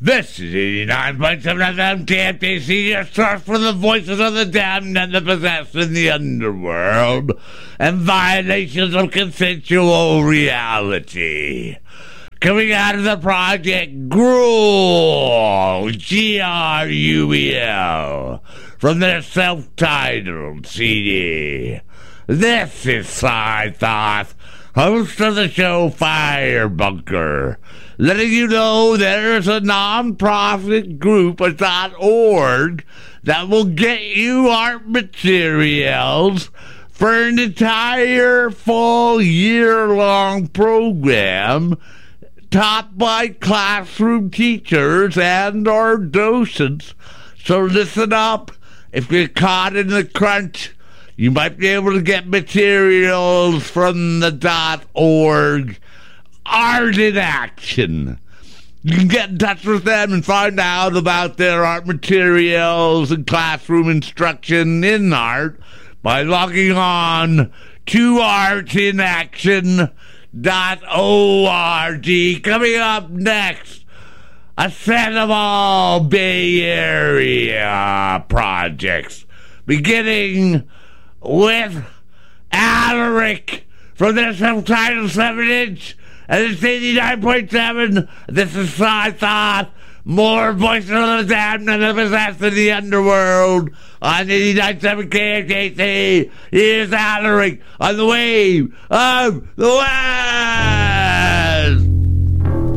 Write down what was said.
This is 89.7 FM KFTC, your source for the voices of the damned and the possessed in the underworld, and violations of consensual reality. Coming out of the Project Gruel, Gruel, from their self-titled CD. This is Sci-Thoth, host of the show Fire Bunker, letting you know there's a non-profit group, a .org, that will get you art materials for an entire full year-long program taught by classroom teachers and our docents. So listen up. If you're caught in the crunch, you might be able to get materials from the .org. Art in Action. You can get in touch with them and find out about their art materials and classroom instruction in art by logging on to artinaction.org. Coming up next, a set of all Bay Area projects, beginning with Alaric from their self-titled 7-inch, and it's 89.7. This is Sci-Thoth. More voices of the damned and the possessed in the underworld on 89.7 KFTC. Here's Alaric on the wave of the West.